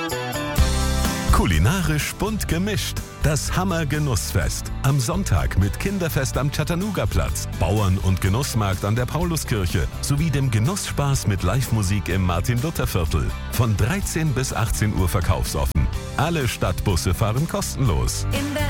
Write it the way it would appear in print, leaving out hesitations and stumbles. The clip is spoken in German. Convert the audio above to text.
Kulinarisch bunt gemischt. Das Hammer-Genussfest. Am Sonntag mit Kinderfest am Chattanooga-Platz, Bauern- und Genussmarkt an der Pauluskirche sowie dem Genussspaß mit Live-Musik im Martin-Luther-Viertel. Von 13 bis 18 Uhr verkaufsoffen. Alle Stadtbusse fahren kostenlos. In der